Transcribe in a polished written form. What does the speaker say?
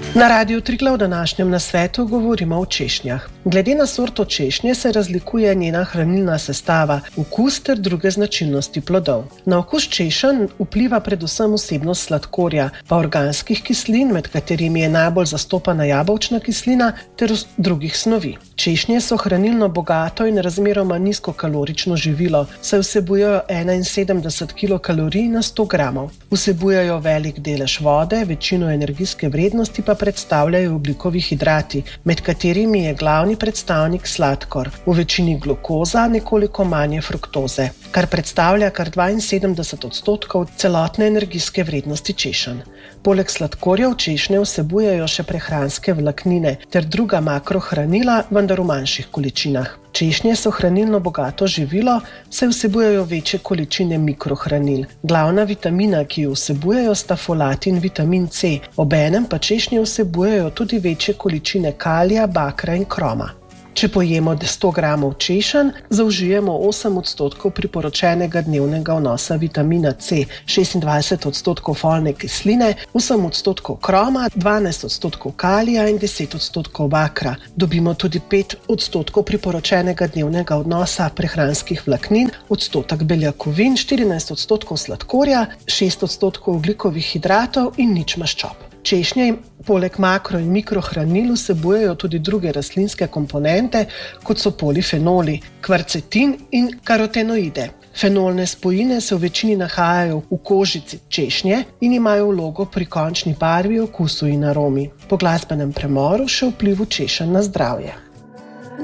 Na Radiu Triglav v današnjem nasvetu govorimo o češnjah. Glede na sorto češnje se razlikuje njena hranilna sestava, okus ter druge značilnosti plodov. Na okus češenj vpliva predvsem vsebnost sladkorja, pa organskih kislin, med katerimi je najbolj zastopana jabolčna kislina, ter drugih snovi. Češnje so hranilno bogato in razmeroma nizkokalorično živilo, saj vsebujejo 71 kilokalorij na 100 gramov. Vsebujejo velik delež vode, večino energijske vrednosti pa predstavljajo ogljikovi hidrati, med katerimi je glavni predstavnik sladkor, v večini glukoza, nekoliko manje fruktoze, kar predstavlja kar 72% celotne energijske vrednosti češenj. Poleg sladkorjev češnje vsebujejo še prehranske vlaknine ter druga makrohranila, vendar v manjših količinah. Češnje so hranilno bogato živilo, saj vsebujejo večje količine mikrohranil. Glavna vitamina, ki jo vsebujejo, sta folat in vitamin C, obenem pa češnje vsebujejo tudi večje količine kalija, bakra in kroma. Če pojemo 100 gramov češenj, zaužijemo 8% priporočenega dnevnega vnosa vitamina C, 26% folne kisline, 8% kroma, 12% kalija in 10% bakra. Dobimo tudi 5% priporočenega dnevnega vnosa prehranskih vlaknin, odstotek beljakovin, 14% sladkorja, 6% ogljikovih hidratov in nič maščob. Češnje poleg makro- in mikrohranil vsebujejo tudi druge rastlinske komponente, kot so polifenoli, kvarcetin in karotenoide. Fenolne spojine se v večini nahajajo v kožici češnje in imajo vlogo pri končni barvi, okusu in aromi. Po glasbenem premoru še vplivu češenj na zdravje.